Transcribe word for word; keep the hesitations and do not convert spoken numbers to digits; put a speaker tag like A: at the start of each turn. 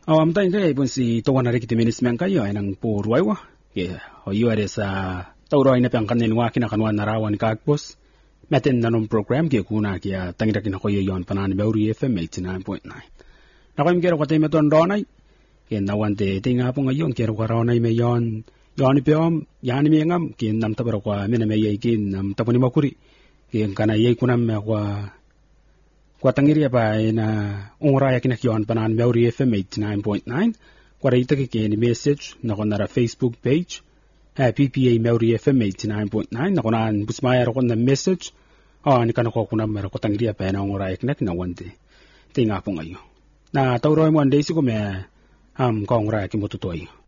A: Awam tayo kaya ipon si Tuwan na rikiti minis miyang kayo ay nang puruay wa. Kaya hoyo are sa tauroy na piyang kanil wa kinakanuan narawan kagpos. Metin na nung program kaya kuna kaya tangirakin ako yon panan Meuri F M eighty-nine point nine. Nakoy mkero katay meton donay. Kaya nawante tinga po ngayon kero karonay may yon. Yon ipiyom, yan miyangam kaya nam tabaro kwa minamay kin nam taponi makuri. Kaya kanayay kunam kwa kwa tangiri pa na ungraya kinakyon panan Meuri F M eighty-nine point nine. Kwa rita kaya ni message na ko nara Facebook page. Uh, P P A Meuri F M eighty-nine point nine na kunaan busmaya ro na message. Ah, ni kanako kuna mero ko tangiri pa na ungraya kinak na wante. Tinga po ngayon. Na tauroy mo anday si ko me am ka ungraya kimotutoy.